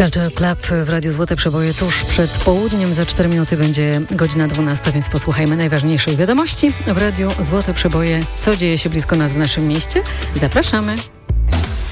Culture Club w Radiu Złote Przeboje tuż przed południem. Za 4 minuty będzie godzina 12, więc posłuchajmy najważniejszych wiadomości w Radiu Złote Przeboje. Co dzieje się blisko nas w naszym mieście? Zapraszamy.